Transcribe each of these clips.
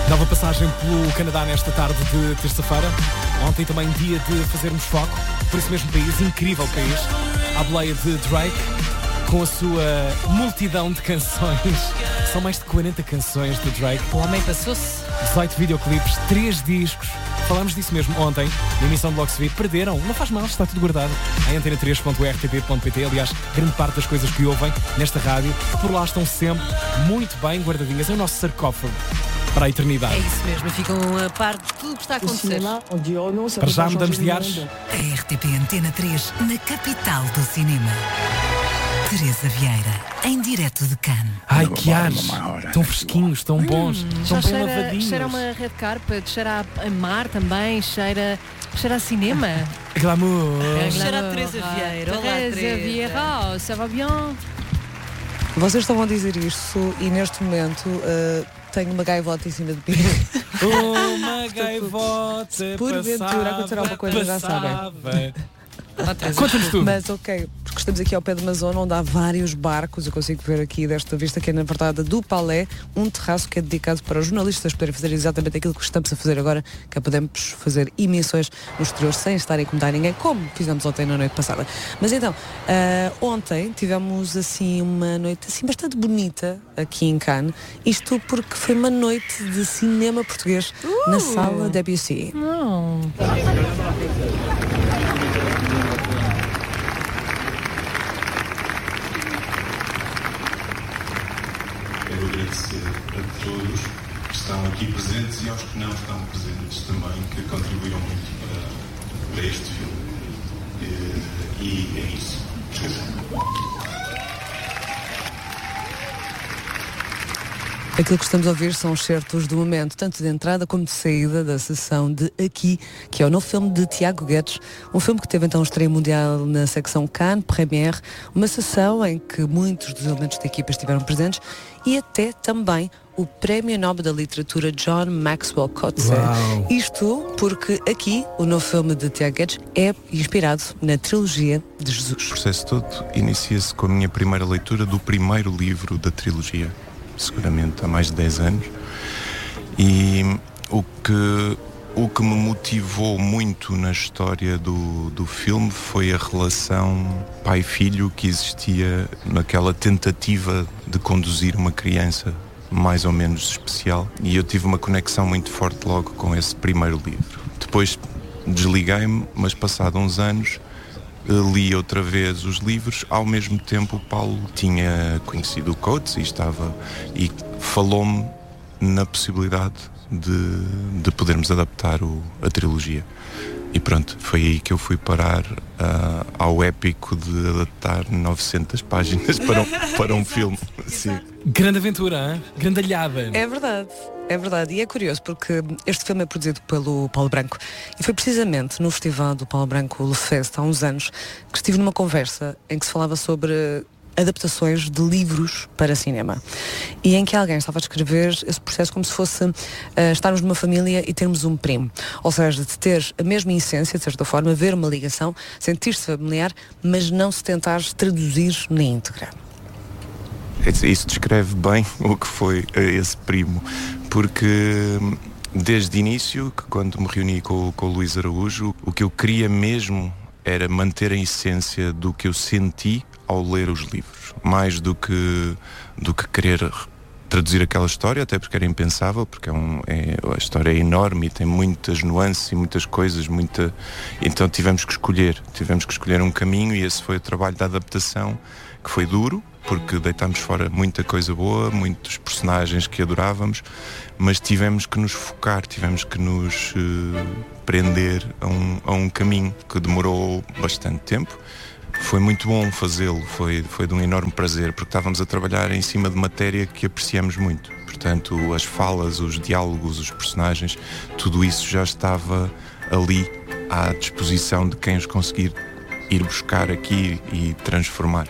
Nova passagem pelo Canadá nesta tarde de terça-feira. Ontem também dia de fazermos foco por esse mesmo país, incrível país, à boleia de Drake, com a sua multidão de canções. São mais de 40 canções de Drake. O homem passou-se. 18 videoclipes, 3 discos. Falámos disso mesmo ontem, na emissão de Logo Se Vê. Perderam, não faz mal, está tudo guardado em antena3.rtp.pt. Aliás, grande parte das coisas que ouvem nesta rádio, por lá estão sempre muito bem guardadinhas. É o nosso sarcófago para a eternidade. É isso mesmo, ficam a par de tudo o que está a acontecer. Para já mudamos de ares. A RTP Antena 3, na capital do cinema. Teresa Vieira, em direto de Cannes. Ai, que ares! Tão fresquinhos, tão bons, tão bem lavadinhos. Cheira uma red carpet, cheira a mar também, cheira a cinema. Glamour. Cheira a Teresa Vieira. Olá, Teresa Vieira, ça va bien? Vocês estavam a dizer isto e neste momento tenho uma gaivota em cima de mim. Uma gaivota. Porventura acontecerá alguma coisa, já sabem. Conta-nos tudo. Mas ok, porque estamos aqui ao pé de uma zona onde há vários barcos. Eu consigo ver aqui desta vista que é na verdade do Palais, um terraço que é dedicado para os jornalistas poderem fazer exatamente aquilo que estamos a fazer agora, que é podemos fazer emissões no exterior sem estar a incomodar ninguém, como fizemos ontem na noite passada. Mas então, ontem tivemos assim uma noite assim bastante bonita aqui em Cannes, isto porque foi uma noite de cinema português na sala Debussy. Quero agradecer a todos que estão aqui presentes e aos que não estão presentes também, que contribuíram muito para este filme. E é isso. Aquilo que estamos a ouvir são os certos do momento, tanto de entrada como de saída da sessão de Aqui, que é o novo filme de Tiago Guedes, um filme que teve então estreia mundial na secção Cannes Premiere, uma sessão em que muitos dos elementos da equipa estiveram presentes e até também o Prémio Nobel da Literatura John Maxwell Coetzee. Isto porque Aqui, o novo filme de Tiago Guedes, é inspirado na trilogia de Jesus. O processo todo inicia-se com a minha primeira leitura do primeiro livro da trilogia, seguramente há mais de 10 anos, e o que me motivou muito na história do filme foi a relação pai-filho que existia naquela tentativa de conduzir uma criança mais ou menos especial, e eu tive uma conexão muito forte logo com esse primeiro livro. Depois desliguei-me, mas passado uns anos li outra vez os livros. Ao mesmo tempo o Paulo tinha conhecido o Coates e falou-me na possibilidade de podermos adaptar a trilogia. E pronto, foi aí que eu fui parar ao épico de adaptar 900 páginas para um filme. Sim. Grande aventura, hein? Grandalhada. É verdade. É verdade, e é curioso porque este filme é produzido pelo Paulo Branco e foi precisamente no festival do Paulo Branco Le Fest há uns anos que estive numa conversa em que se falava sobre adaptações de livros para cinema e em que alguém estava a descrever esse processo como se fosse estarmos numa família e termos um primo, ou seja, de ter a mesma essência, de certa forma, ver uma ligação, sentir-se familiar, mas não se tentar traduzir na íntegra. Isso descreve bem o que foi esse primo, porque desde o início, que quando me reuni com o Luís Araújo, o que eu queria mesmo era manter a essência do que eu senti ao ler os livros, mais do que querer traduzir aquela história, até porque era impensável, porque a história é enorme e tem muitas nuances e muitas coisas, então tivemos que escolher um caminho, e esse foi o trabalho da adaptação, que foi duro, porque deitámos fora muita coisa boa, muitos personagens que adorávamos, mas tivemos que nos focar, tivemos que nos prender a um caminho que demorou bastante tempo. Foi muito bom fazê-lo, foi de um enorme prazer, porque estávamos a trabalhar em cima de matéria que apreciamos muito. Portanto, as falas, os diálogos, os personagens, tudo isso já estava ali à disposição de quem os conseguir ir buscar aqui e transformar.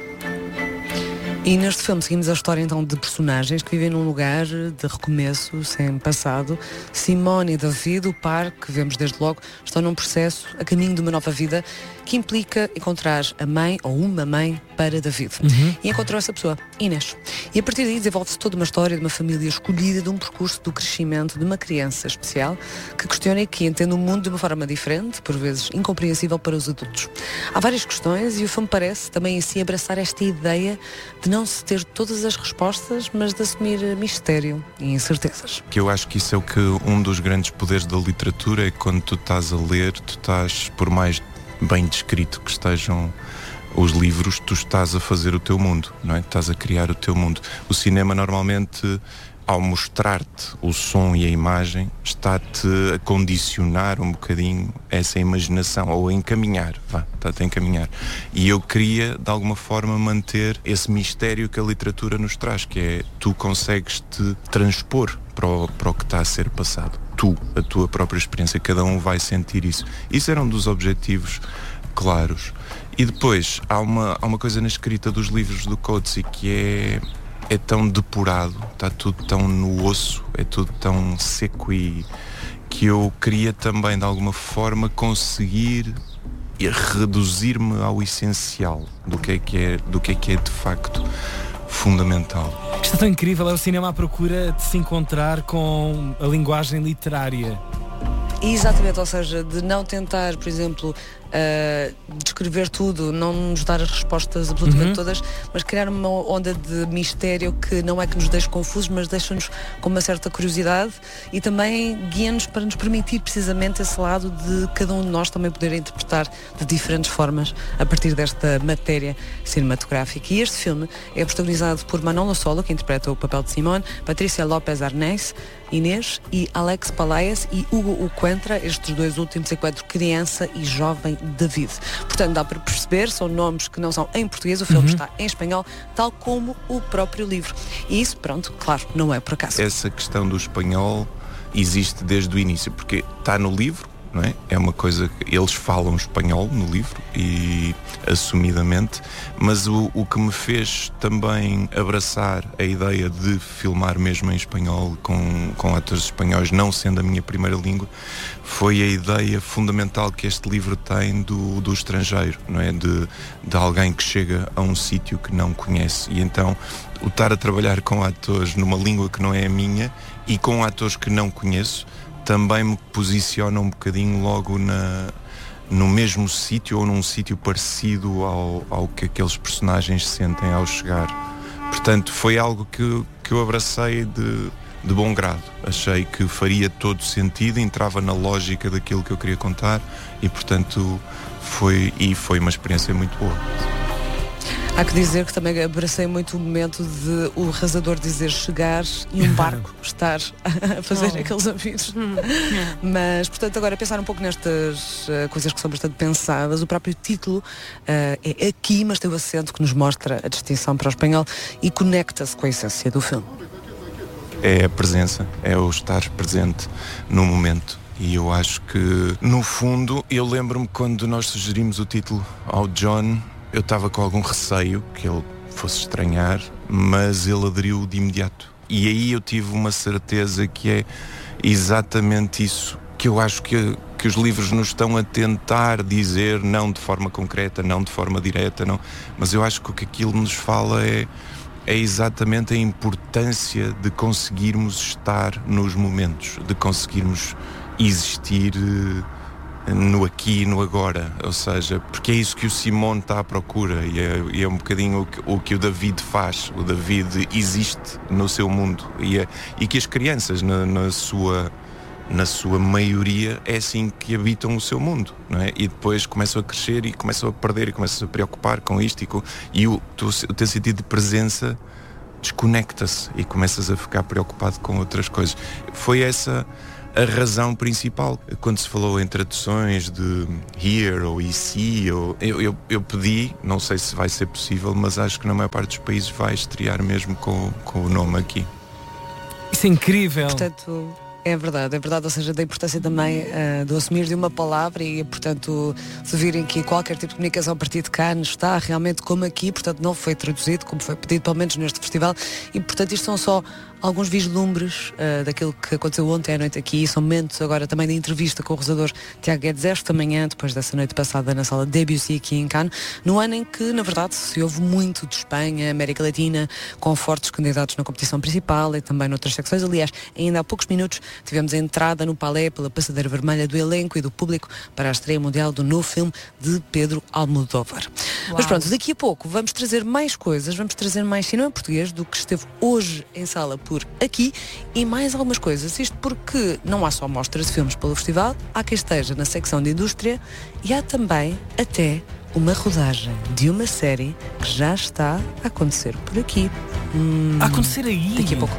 E neste filme seguimos a história então de personagens que vivem num lugar de recomeço, sem passado. Simone e David, o par que vemos desde logo, estão num processo a caminho de uma nova vida que implica encontrar a mãe ou uma mãe para David. E encontrou essa pessoa, Inês. E a partir daí desenvolve-se toda uma história de uma família escolhida, de um percurso do crescimento de uma criança especial que questiona e que entende o mundo de uma forma diferente, por vezes incompreensível para os adultos. Há várias questões e o filme parece também em si abraçar esta ideia de não se ter todas as respostas, mas de assumir mistério e incertezas. Que eu acho que isso é um dos grandes poderes da literatura, é que quando tu estás a ler, tu estás, por mais bem descrito que estejam os livros, tu estás a fazer o teu mundo, não é? Estás a criar o teu mundo. O cinema normalmente, ao mostrar-te o som e a imagem, está-te a condicionar um bocadinho essa imaginação, ou a encaminhar, está-te a encaminhar. E eu queria, de alguma forma, manter esse mistério que a literatura nos traz, que é, tu consegues-te transpor para o que está a ser passado. Tu, a tua própria experiência, cada um vai sentir isso. Isso era um dos objetivos claros. E depois, há uma coisa na escrita dos livros do Coetzee que é tão depurado, está tudo tão no osso, é tudo tão seco, e que eu queria também, de alguma forma, conseguir reduzir-me ao essencial do que é de facto fundamental. Isto é tão incrível, é o cinema à procura de se encontrar com a linguagem literária. Exatamente, ou seja, de não tentar, por exemplo, descrever tudo, não nos dar as respostas absolutamente todas, mas criar uma onda de mistério que não é que nos deixe confusos, mas deixa-nos com uma certa curiosidade e também guia-nos para nos permitir precisamente esse lado de cada um de nós também poder interpretar de diferentes formas a partir desta matéria cinematográfica. E este filme é protagonizado por Manolo Solo, que interpreta o papel de Simone, Patrícia López Arnaiz, Inês, e Alex Palaes e Hugo Uquentra, estes dois últimos enquanto criança e jovem David. Portanto, dá para perceber, são nomes que não são em português, o filme está em espanhol, tal como o próprio livro. E isso, pronto, claro, não é por acaso. Essa questão do espanhol existe desde o início, porque está no livro, não é? É uma coisa que eles falam espanhol no livro, e assumidamente, mas o que me fez também abraçar a ideia de filmar mesmo em espanhol com atores espanhóis, não sendo a minha primeira língua, foi a ideia fundamental que este livro tem do estrangeiro, não é? De alguém que chega a um sítio que não conhece, e então o estar a trabalhar com atores numa língua que não é a minha e com atores que não conheço também me posiciona um bocadinho logo no mesmo sítio, ou num sítio parecido ao que aqueles personagens sentem ao chegar. Portanto, foi algo que eu abracei de bom grado. Achei que faria todo sentido, entrava na lógica daquilo que eu queria contar, e portanto foi uma experiência muito boa. Há que dizer que também abracei muito o momento de o realizador dizer chegar e um barco estar a fazer aqueles avisos. Mas, portanto, agora pensar um pouco nestas coisas que são bastante pensadas. O próprio título é Aqui, mas tem o acento que nos mostra a distinção para o espanhol e conecta-se com a essência do filme. É a presença, é o estar presente no momento. E eu acho que, no fundo, eu lembro-me quando nós sugerimos o título ao John, eu estava com algum receio que ele fosse estranhar, mas ele aderiu de imediato. E aí eu tive uma certeza que é exatamente isso que eu acho que os livros nos estão a tentar dizer, não de forma concreta, não de forma direta, não, mas eu acho que o que aquilo nos fala é exatamente a importância de conseguirmos estar nos momentos, de conseguirmos existir no aqui e no agora, ou seja, porque é isso que o Simone está à procura, e é um bocadinho o que o David faz. O David existe no seu mundo, e que as crianças na sua maioria é assim que habitam o seu mundo, não é? E depois começam a crescer e começam a perder e começam a preocupar com isto e o teu sentido de presença desconecta-se e começas a ficar preocupado com outras coisas. Foi essa a razão principal. Quando se falou em traduções de here ou ici, eu pedi, não sei se vai ser possível, mas acho que na maior parte dos países vai estrear mesmo com o nome aqui. Isso é incrível. Portanto, É verdade, ou seja, da importância também do assumir de uma palavra e, portanto, de virem que qualquer tipo de comunicação a partir de Cannes está realmente como aqui, portanto, não foi traduzido, como foi pedido, pelo menos neste festival, e, portanto, isto são só alguns vislumbres daquilo que aconteceu ontem à noite aqui. São momentos agora também de entrevista com o realizador Tiago Guedes esta manhã, depois dessa noite passada na sala Debussy aqui em Cannes, no ano em que, na verdade, se ouve muito de Espanha, América Latina, com fortes candidatos na competição principal e também noutras secções. Aliás, ainda há poucos minutos tivemos a entrada no palé pela passadeira vermelha do elenco e do público para a estreia mundial do novo filme de Pedro Almodóvar. Uau. Mas pronto, daqui a pouco vamos trazer mais coisas, vamos trazer mais cinema português do que esteve hoje em sala por aqui e mais algumas coisas. Isto porque não há só mostras de filmes pelo festival, há quem esteja na secção de indústria e há também até uma rodagem de uma série que já está a acontecer por aqui. A acontecer aí? Daqui a pouco.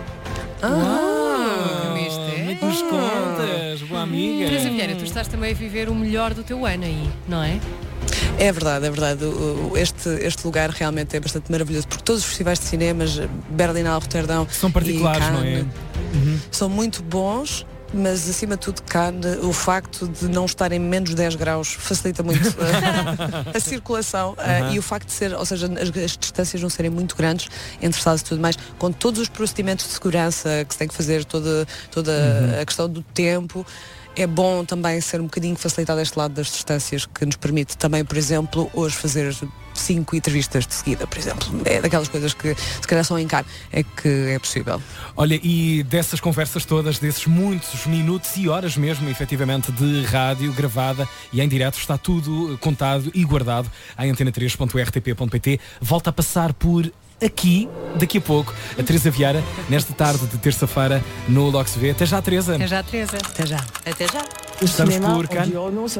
Nos contas, boa amiga. Teresa Vieira, tu estás também a viver o melhor do teu ano aí, não é? É verdade. Este lugar realmente é bastante maravilhoso, porque todos os festivais de cinemas, Berlinale, Roterdão são particulares, e Cannes, não é? São muito bons, mas acima de tudo Cannes, o facto de não estar em menos 10 graus facilita muito a circulação e o facto de ser, ou seja, as distâncias não serem muito grandes entre salas e tudo mais, com todos os procedimentos de segurança que se tem que fazer, toda a questão do tempo. É bom também ser um bocadinho facilitado este lado das distâncias, que nos permite também, por exemplo, hoje fazer 5 entrevistas de seguida, por exemplo. É daquelas coisas que se calhar só em Cannes é que é possível. Olha, e dessas conversas todas, desses muitos minutos e horas mesmo, efetivamente, de rádio gravada e em direto, está tudo contado e guardado em antena3.rtp.pt. Volta a passar por aqui, daqui a pouco, a Teresa Vieira, nesta tarde de terça-feira no Lox V. Até já, Teresa. Até já, Teresa. Até já. Até já. Estamos por Cannes.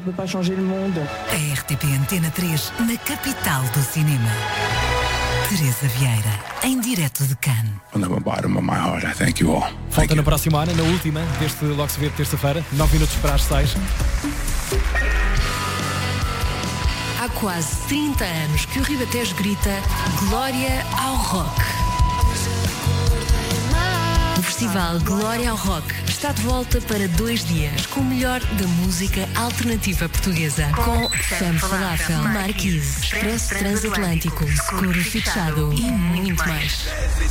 A RTP Antena 3, na capital do cinema. Teresa Vieira, em direto de Cannes. Volta na próxima hora, na última deste Lox V de terça-feira, 9 minutos para as 6. Há quase 30 anos que o Ribatejo grita Glória ao Rock. O festival Glória ao Rock está de volta para 2 dias com o melhor da música alternativa portuguesa, com Femme Falafel, Marquise, Expresso Transatlântico, Scuro Fichado e muito mais.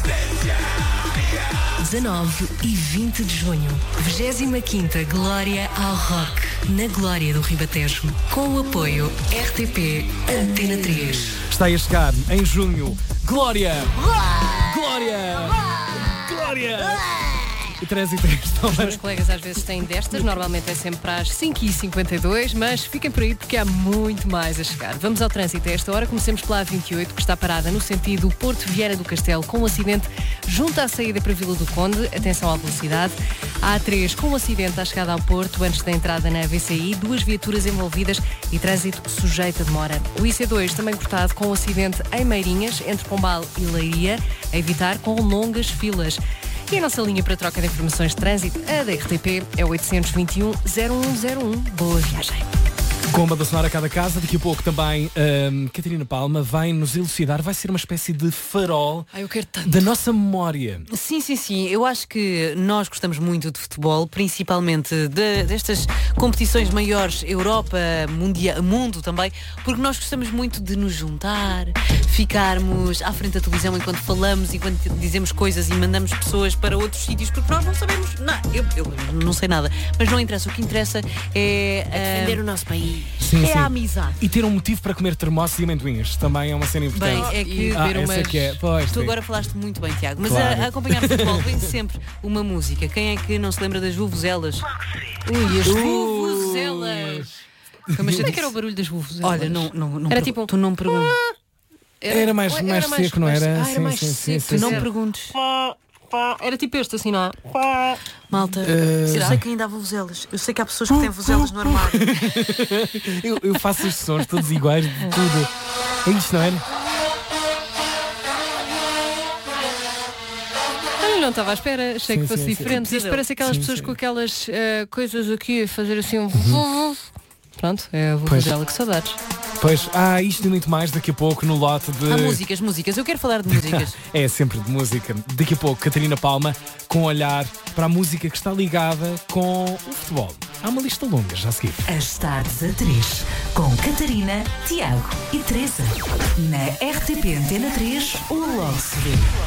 19 e 20 de junho, 25ª Glória ao Rock, na Glória do Ribatejo, com o apoio RTP Antena 3. Está a chegar em junho. Glória! Glória! Glória! E 3 e 3. Os meus colegas às vezes têm destas, normalmente é sempre às 5h52, mas fiquem por aí porque há muito mais a chegar. Vamos ao trânsito a esta hora. Comecemos pela A28, que está parada no sentido Porto Vieira do Castelo, com um acidente junto à saída para Vila do Conde. Atenção à velocidade. A A3, com um acidente à chegada ao Porto, antes da entrada na VCI, 2 viaturas envolvidas e trânsito sujeito a demora. O IC2 também cortado com um acidente em Meirinhas, entre Pombal e Leiria, a evitar com longas filas. E a nossa linha para troca de informações de trânsito, a da RTP, é 821-0101. Boa viagem. Com uma da sonora a cada casa, daqui a pouco também Catarina Palma vai nos elucidar, vai ser uma espécie de farol Eu quero tanto. da nossa memória. Sim. Eu acho que nós gostamos muito de futebol, principalmente destas competições maiores, Europa, mundo também, porque nós gostamos muito de nos juntar, ficarmos à frente da televisão enquanto falamos, enquanto dizemos coisas e mandamos pessoas para outros sítios, porque nós não sabemos nada. Eu não sei nada, mas não interessa. O que interessa é Defender o nosso país. Sim, é sim. a amizade. E ter um motivo para comer termossos e amendoins também é uma cena importante. Bem, é que ver essa umas... que é. Pois, tu sim. agora falaste muito bem, Tiago, mas Claro. a acompanhar o futebol vem sempre uma música. Quem é que não se lembra das vuvuzelas? Ui, as vuvuzelas. Mas onde é que era o barulho das vuvuzelas? Olha, não Era tipo... tu não perguntes. Era mais seco, não era? Ah, era mais seco. Tu não perguntes. Era tipo este, assim, não é? Malta, eu sei que ainda há vuvuzelas. Eu sei que há pessoas que têm vuvuzelas no armário. eu faço os sons todos iguais de tudo. É isto, não é? Olha, não estava à espera, achei que fosse sim. diferente. Isto parece aquelas Sim, pessoas sim. com aquelas coisas aqui a fazer assim um... Pronto, é a vuvuzela, que saudades. Pois, isto e muito mais daqui a pouco no lote de... Há músicas. Eu quero falar de músicas. É sempre de música. Daqui a pouco, Catarina Palma, com um olhar para a música que está ligada com o futebol. Há uma lista longa já a seguir. As tardes a 3, com Catarina, Tiago e Teresa. Na RTP Antena 3, logo se vê.